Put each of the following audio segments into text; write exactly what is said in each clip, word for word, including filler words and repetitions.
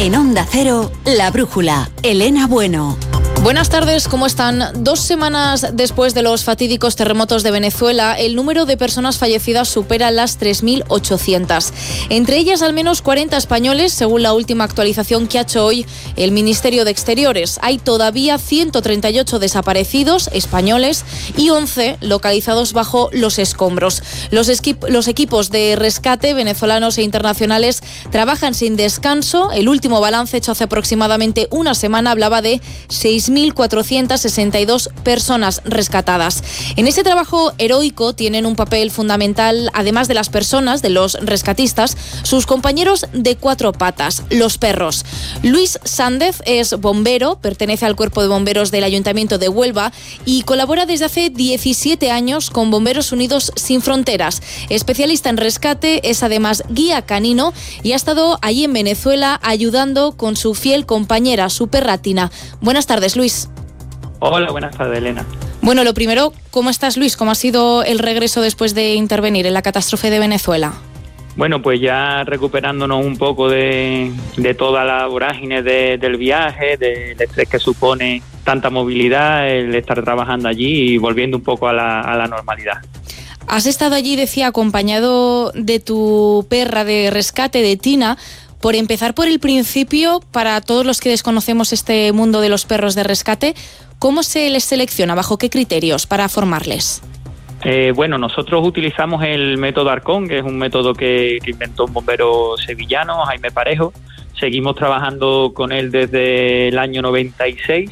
En Onda Cero, La Brújula, Elena Bueno. Buenas tardes, ¿cómo están? Dos semanas después de los fatídicos terremotos de Venezuela, el número de personas fallecidas supera las tres mil ochocientas. Entre ellas, al menos cuarenta españoles, según la última actualización que ha hecho hoy el Ministerio de Exteriores. Hay todavía ciento treinta y ocho desaparecidos españoles y once localizados bajo los escombros. Los, esquip- los equipos de rescate venezolanos e internacionales trabajan sin descanso. El último balance hecho hace aproximadamente una semana hablaba de seis mil cuatrocientas sesenta y dos personas rescatadas. En ese trabajo heroico tienen un papel fundamental, además de las personas, de los rescatistas, sus compañeros de cuatro patas, los perros. Luis Sández es bombero, pertenece al Cuerpo de Bomberos del Ayuntamiento de Huelva y colabora desde hace diecisiete años con Bomberos Unidos Sin Fronteras. Especialista en rescate, es además guía canino y ha estado allí en Venezuela ayudando con su fiel compañera, su perra Tina. Buenas tardes, Luis. Hola, buenas tardes, Elena. Bueno, lo primero, ¿cómo estás, Luis? ¿Cómo ha sido el regreso después de intervenir en la catástrofe de Venezuela? Bueno, pues ya recuperándonos un poco de, de toda la vorágine de, del viaje, del estrés que supone tanta movilidad, el estar trabajando allí y volviendo un poco a la, a la normalidad. Has estado allí, decía, acompañado de tu perra de rescate, de Tina. Por empezar por el principio, para todos los que desconocemos este mundo de los perros de rescate, ¿cómo se les selecciona? ¿Bajo qué criterios para formarles? Eh, bueno, nosotros utilizamos el método Arcón, que es un método que, que inventó un bombero sevillano, Jaime Parejo. Seguimos trabajando con él desde el año noventa y seis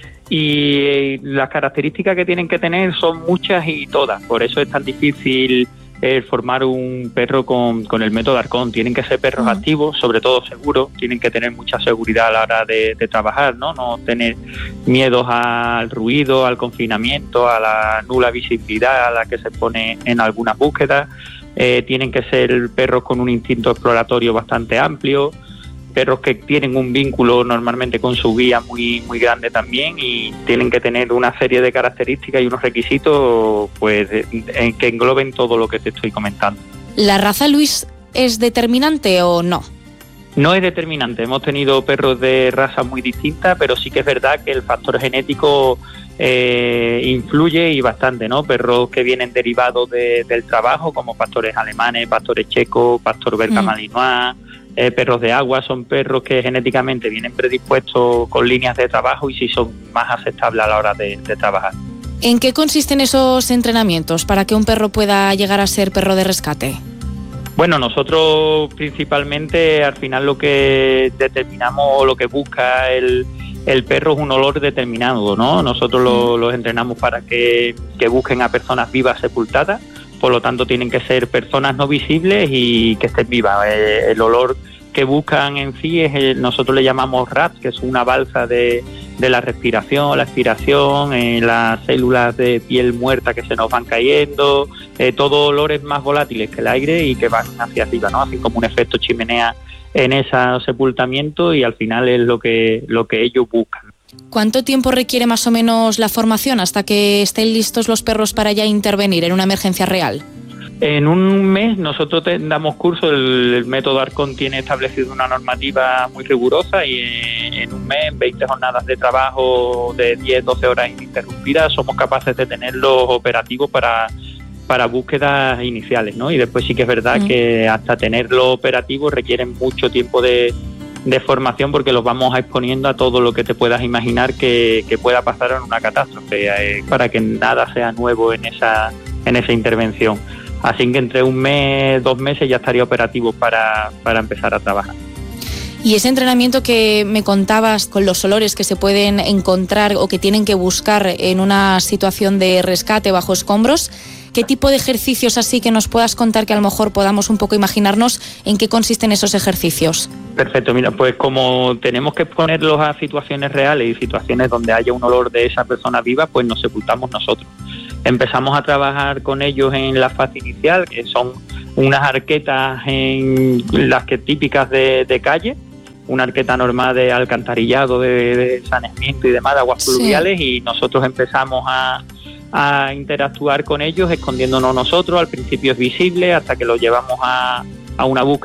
y las características que tienen que tener son muchas y todas. Por eso es tan difícil el formar un perro con, con el método Arcón. Tienen que ser perros uh-huh. activos, sobre todo seguros, tienen que tener mucha seguridad a la hora de, de trabajar, ¿no? No tener miedos al ruido, al confinamiento, a la nula visibilidad a la que se pone en algunas búsquedas. Eh, tienen que ser perros con un instinto exploratorio bastante amplio, perros que tienen un vínculo normalmente con su guía muy muy grande también y tienen que tener una serie de características y unos requisitos pues en que engloben todo lo que te estoy comentando. ¿La raza, Luis, es determinante o no? No es determinante. Hemos tenido perros de razas muy distintas, pero sí que es verdad que el factor genético eh, influye y bastante, ¿no? Perros que vienen derivados de, del trabajo, como pastores alemanes, pastores checos, pastor belga mm. malinois. Eh, perros de agua son perros que genéticamente vienen predispuestos con líneas de trabajo y sí son más aceptables a la hora de, de trabajar. ¿En qué consisten esos entrenamientos para que un perro pueda llegar a ser perro de rescate? Bueno, nosotros principalmente al final lo que determinamos o lo que busca el, el perro es un olor determinado, ¿no? Nosotros lo, los entrenamos para que, que busquen a personas vivas sepultadas. Por lo tanto, tienen que ser personas no visibles y que estén vivas. Eh, el olor que buscan en sí es, el, nosotros le llamamos R A P, que es una balsa de, de la respiración, la expiración, eh, las células de piel muerta que se nos van cayendo, eh, todo olores más volátiles que el aire y que van hacia arriba, ¿no? Hacen como un efecto chimenea en ese sepultamiento y al final es lo que, lo que ellos buscan. ¿Cuánto tiempo requiere más o menos la formación hasta que estén listos los perros para ya intervenir en una emergencia real? En un mes nosotros te damos curso, el, el método Arcón tiene establecido una normativa muy rigurosa y en, en un mes, veinte jornadas de trabajo de diez doce horas ininterrumpidas, somos capaces de tenerlos operativos para, para búsquedas iniciales, ¿no? Y después sí que es verdad mm. que hasta tenerlos operativos requieren mucho tiempo de de formación porque los vamos exponiendo a todo lo que te puedas imaginar que, que pueda pasar en una catástrofe, eh, para que nada sea nuevo en esa en esa intervención. Así que entre un mes, dos meses ya estaría operativo para, para empezar a trabajar. Y ese entrenamiento que me contabas con los olores que se pueden encontrar o que tienen que buscar en una situación de rescate bajo escombros, ¿qué tipo de ejercicios así que nos puedas contar que a lo mejor podamos un poco imaginarnos en qué consisten esos ejercicios? Perfecto, mira, pues como tenemos que ponerlos a situaciones reales y situaciones donde haya un olor de esa persona viva, pues nos sepultamos nosotros. Empezamos a trabajar con ellos en la fase inicial, que son unas arquetas en las que típicas de, de calle, una arqueta normal de alcantarillado, de, de saneamiento y demás, de aguas sí. fluviales, y nosotros empezamos a, a interactuar con ellos escondiéndonos nosotros. Al principio es visible hasta que lo llevamos a, a una búsqueda